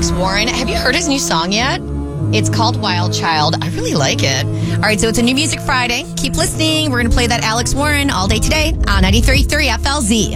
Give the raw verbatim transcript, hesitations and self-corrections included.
Alex Warren. Have you heard his new song yet? It's called Wild Child. I really like it. All right, so it's a New Music Friday. Keep listening. We're going to play that Alex Warren all day today on ninety-three point three F L Z.